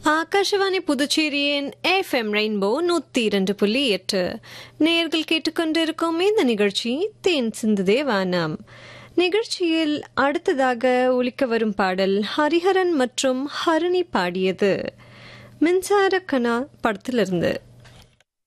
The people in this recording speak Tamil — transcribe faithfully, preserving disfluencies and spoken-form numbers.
ஆகாஷவாணி புதுச்சேரியின் எஃப்எம் ரெயின்போ நூத்தி இரண்டு புள்ளி எட்டு நேயர்கள் கேட்டுக்கொண்டிருக்கும் இந்த நிகழ்ச்சி தேன் சிந்துதே வானம். நிகழ்ச்சியில் அடுத்ததாக ஒலிக்க வரும் பாடல் ஹரிஹரன் மற்றும் ஹரிணி பாடியது மின்சார கனா படத்திலிருந்து.